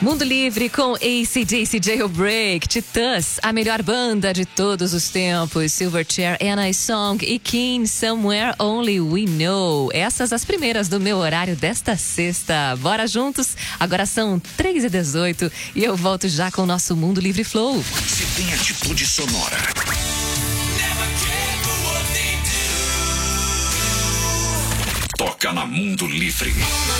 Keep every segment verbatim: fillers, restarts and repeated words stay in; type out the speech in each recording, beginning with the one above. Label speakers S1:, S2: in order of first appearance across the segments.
S1: Mundo Livre com A C D C Jailbreak, Titãs, a melhor banda de todos os tempos, Silverchair, And I Song e King, Somewhere Only We Know. Essas as primeiras do meu horário desta sexta. Bora juntos? Agora são três e dezoito e eu volto já com o nosso Mundo Livre Flow.
S2: Se tem atitude sonora. Toca na Mundo Livre.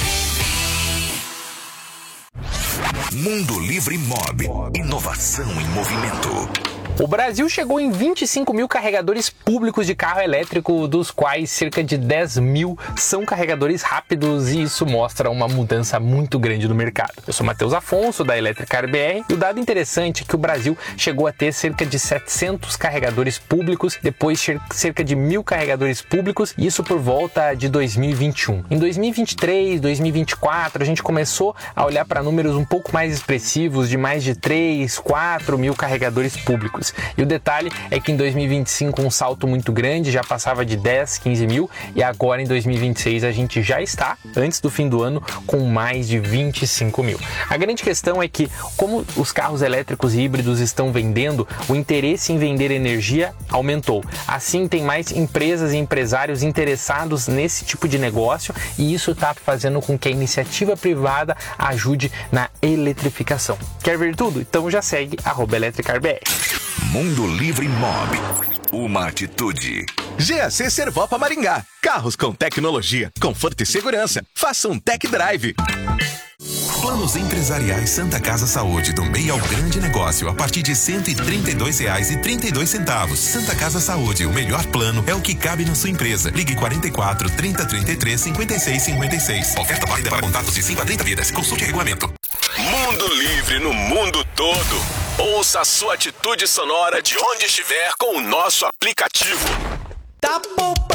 S2: Mundo Livre Mob. Inovação em movimento.
S3: O Brasil chegou em vinte e cinco mil carregadores públicos de carro elétrico, dos quais cerca de dez mil são carregadores rápidos, e isso mostra uma mudança muito grande no mercado. Eu sou Matheus Afonso, da Electricar B R, e o dado interessante é que o Brasil chegou a ter cerca de setecentos carregadores públicos, depois cerca de mil carregadores públicos, e isso por volta de dois mil e vinte e um. Em dois mil e vinte e três, dois mil e vinte e quatro, a gente começou a olhar para números um pouco mais expressivos, de mais de três, quatro mil carregadores públicos. E o detalhe é que em dois mil e vinte e cinco um salto muito grande, já passava de dez, quinze mil, e agora em dois mil e vinte e seis a gente já está, antes do fim do ano, com mais de vinte e cinco mil. A grande questão é que, como os carros elétricos e híbridos estão vendendo, o interesse em vender energia aumentou. Assim, tem mais empresas e empresários interessados nesse tipo de negócio, e isso está fazendo com que a iniciativa privada ajude na eletrificação. Quer ver tudo? Então já segue arroba Electricar B R.
S2: Mundo Livre Mob. Uma atitude.
S4: G A C Servopa Maringá. Carros com tecnologia, conforto e segurança. Faça um tech drive.
S5: Planos empresariais Santa Casa Saúde, do meio ao grande negócio, a partir de cento e trinta e dois reais e trinta e dois centavos. Santa Casa Saúde, o melhor plano é o que cabe na sua empresa. Ligue quarenta e quatro, trinta, trinta e três, cinquenta e seis, cinquenta e seis. Oferta válida para contatos de cinco a trinta vidas. Consulte regulamento.
S4: Mundo Livre no mundo todo. Ouça a sua atitude sonora de onde estiver com o nosso aplicativo.
S6: Tá poupa